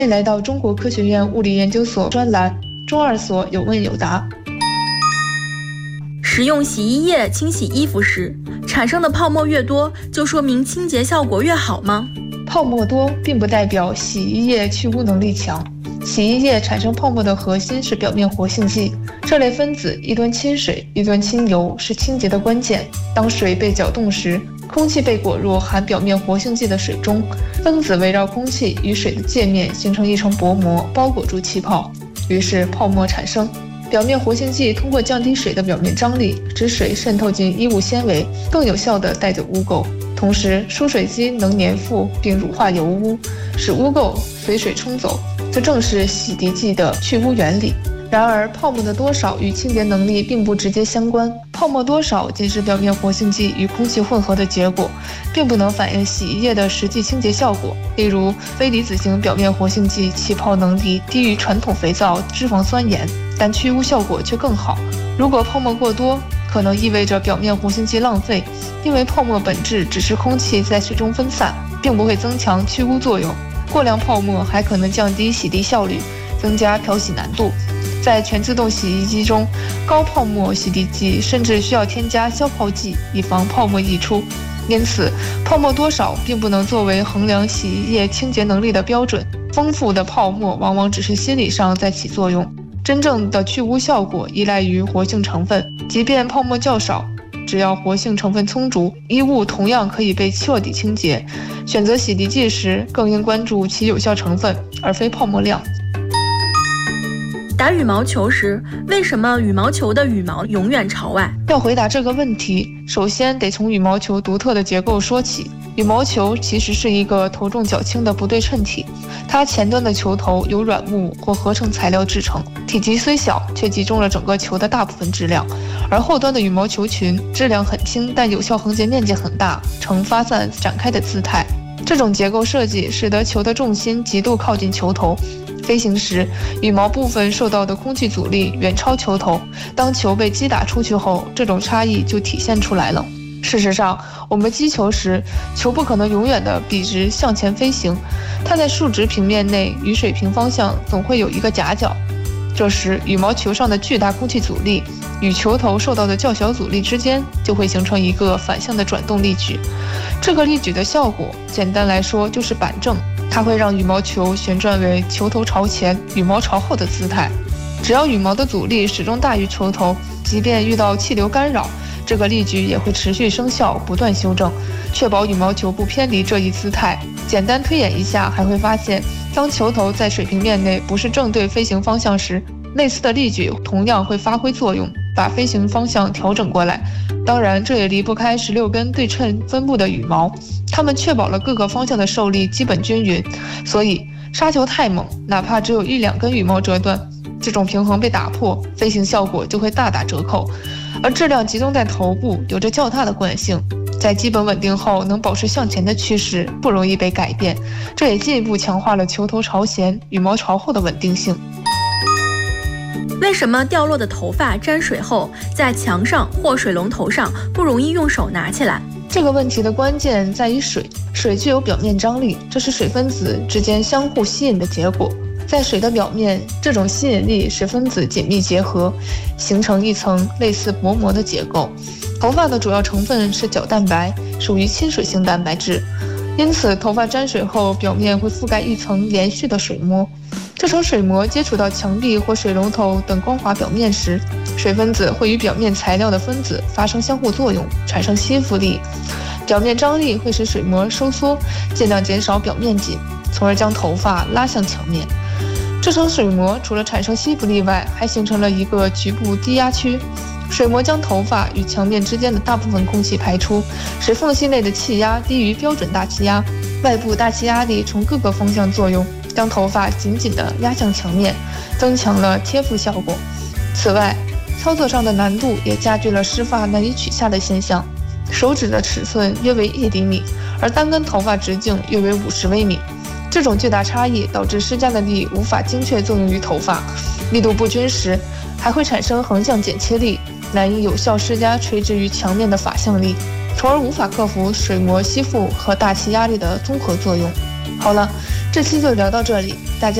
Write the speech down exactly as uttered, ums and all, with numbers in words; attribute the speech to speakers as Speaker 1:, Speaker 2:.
Speaker 1: 迎来到中国科学院物理研究所专栏，中二所有问有答。
Speaker 2: 使用洗衣液清洗衣服时，产生的泡沫越多，就说明清洁效果越好吗？
Speaker 1: 泡沫多并不代表洗衣液去污能力强。洗衣液产生泡沫的核心是表面活性剂，这类分子一端亲水，一端亲油，是清洁的关键。当水被搅动时，空气被裹入含表面活性剂的水中，分子围绕空气与水的界面形成一层薄膜，包裹住气泡，于是泡沫产生。表面活性剂通过降低水的表面张力，使水渗透进衣物纤维，更有效地带走污垢。同时，疏水机能粘附并乳化油污，使污垢随水冲走，这正是洗涤剂的去污原理。然而，泡沫的多少与清洁能力并不直接相关，泡沫多少仅是表面活性剂与空气混合的结果，并不能反映洗衣液的实际清洁效果。例如，非离子型表面活性剂起泡能力低于传统肥皂、脂肪酸盐，但去污效果却更好。如果泡沫过多，可能意味着表面活性剂浪费，因为泡沫本质只是空气在水中分散，并不会增强去污作用。过量泡沫还可能降低洗涤效率，增加漂洗难度。在全自动洗衣机中，高泡沫洗涤剂甚至需要添加消泡剂，以防泡沫溢出。因此，泡沫多少并不能作为衡量洗衣液清洁能力的标准。丰富的泡沫往往只是心理上在起作用，真正的去污效果依赖于活性成分。即便泡沫较少，只要活性成分充足，衣物同样可以被彻底清洁。选择洗涤剂时，更应关注其有效成分，而非泡沫量。
Speaker 2: 打羽毛球时，为什么羽毛球的羽毛永远朝外？
Speaker 1: 要回答这个问题，首先得从羽毛球独特的结构说起。羽毛球其实是一个头重脚轻的不对称体，它前端的球头由软木或合成材料制成，体积虽小，却集中了整个球的大部分质量；而后端的羽毛球群质量很轻，但有效横截面积很大，呈发散展开的姿态。这种结构设计使得球的重心极度靠近球头，飞行时，羽毛部分受到的空气阻力远超球头。当球被击打出去后，这种差异就体现出来了。事实上，我们击球时，球不可能永远的笔直向前飞行，它在竖直平面内与水平方向总会有一个夹角。这时，羽毛球上的巨大空气阻力与球头受到的较小阻力之间，就会形成一个反向的转动力矩。这个力矩的效果，简单来说就是板正。它会让羽毛球旋转为球头朝前、羽毛朝后的姿态。只要羽毛的阻力始终大于球头，即便遇到气流干扰，这个力矩也会持续生效，不断修正，确保羽毛球不偏离这一姿态。简单推演一下，还会发现，当球头在水平面内不是正对飞行方向时，类似的力矩同样会发挥作用，把飞行方向调整过来。当然，这也离不开十六根对称分布的羽毛，它们确保了各个方向的受力基本均匀。所以，杀球太猛，哪怕只有一两根羽毛折断，这种平衡被打破，飞行效果就会大打折扣。而质量集中在头部，有着较大的惯性，在基本稳定后能保持向前的趋势，不容易被改变。这也进一步强化了球头朝前、羽毛朝后的稳定性。
Speaker 2: 为什么掉落的头发沾水后，在墙上或水龙头上不容易用手拿起来？
Speaker 1: 这个问题的关键在于水。水具有表面张力，这是水分子之间相互吸引的结果。在水的表面，这种吸引力使分子紧密结合，形成一层类似薄膜的结构。头发的主要成分是角蛋白，属于亲水性蛋白质，因此头发沾水后，表面会覆盖一层连续的水膜。这层水膜接触到墙壁或水龙头等光滑表面时，水分子会与表面材料的分子发生相互作用，产生吸附力。表面张力会使水膜收缩，尽量减少表面紧，从而将头发拉向墙面。这层水膜除了产生吸附力外，还形成了一个局部低压区。水膜将头发与墙面之间的大部分空气排出，使缝隙内的气压低于标准大气压。外部大气压力从各个方向作用，将头发紧紧地压向墙面，增强了贴附效果。此外，操作上的难度也加剧了湿发难以取下的现象。手指的尺寸约为一厘米，而单根头发直径约为五十微米。这种巨大差异导致施加的力无法精确作用于头发，力度不均时，还会产生横向剪切力，难以有效施加垂直于墙面的法向力，从而无法克服水膜吸附和大气压力的综合作用。好了， 这期就聊到这里，大家。